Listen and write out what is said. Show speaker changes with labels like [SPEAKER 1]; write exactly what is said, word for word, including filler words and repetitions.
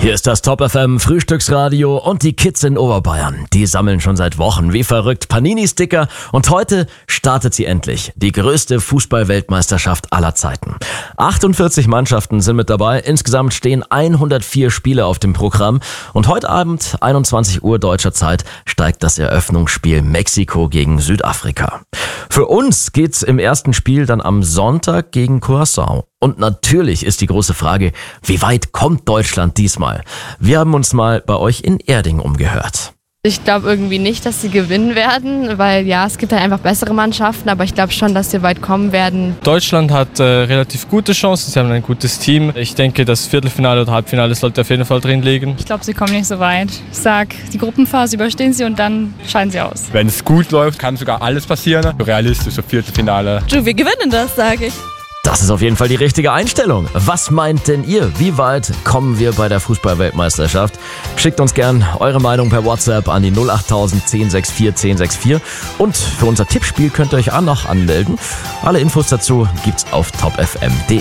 [SPEAKER 1] Hier ist das Top F M Frühstücksradio und die Kids in Oberbayern. Die sammeln schon seit Wochen wie verrückt Panini-Sticker und heute startet sie endlich. Die größte Fußball-Weltmeisterschaft aller Zeiten. achtundvierzig Mannschaften sind mit dabei. Insgesamt stehen hundertvier Spiele auf dem Programm. Und heute Abend, einundzwanzig Uhr deutscher Zeit, steigt das Eröffnungsspiel Mexiko gegen Südafrika. Für uns geht's im ersten Spiel dann am Sonntag gegen Curaçao. Und natürlich ist die große Frage, wie weit kommt Deutschland diesmal? Wir haben uns mal bei euch in Erding umgehört.
[SPEAKER 2] Ich glaube irgendwie nicht, dass sie gewinnen werden, weil ja, es gibt halt einfach bessere Mannschaften, aber ich glaube schon, dass sie weit kommen werden.
[SPEAKER 3] Deutschland hat äh, relativ gute Chancen, sie haben ein gutes Team. Ich denke, das Viertelfinale oder Halbfinale sollte auf jeden Fall drin liegen.
[SPEAKER 4] Ich glaube, sie kommen nicht so weit. Ich sag, die Gruppenphase überstehen sie und dann scheiden sie aus.
[SPEAKER 5] Wenn es gut läuft, kann sogar alles passieren. Realistisch, so Viertelfinale.
[SPEAKER 6] Du, wir gewinnen das, sage ich.
[SPEAKER 1] Das ist auf jeden Fall die richtige Einstellung. Was meint denn ihr? Wie weit kommen wir bei der Fußball-Weltmeisterschaft? Schickt uns gern eure Meinung per WhatsApp an die null acht tausend, zehn sechs vier, zehn sechs vier. Und für unser Tippspiel könnt ihr euch auch noch anmelden. Alle Infos dazu gibt's auf top f m punkt d e.